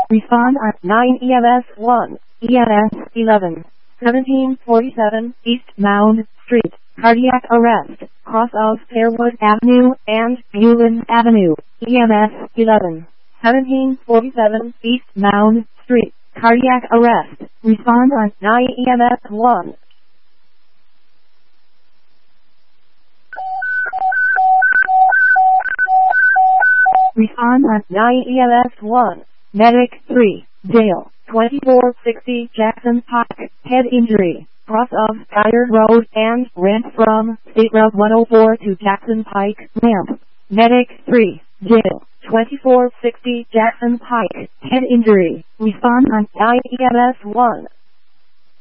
Respond on 9 EMS 1, EMS 11, 1747 East Mound Street. Cardiac arrest, cross of Fairwood Avenue and Bulin Avenue. EMS 11, 1747 East Mound Street. Cardiac arrest. Respond on 9 EMS 1. Respond on 9 EMS 1. Medic 3. Jail. 2460 Jackson Pike. Head injury. Cross of Skyers Road and ramp from State Route 104 to Jackson Pike. Ramp. Medic 3. Jail. 2460 Jackson Pike. Head injury. Respond on 9 EMS 1.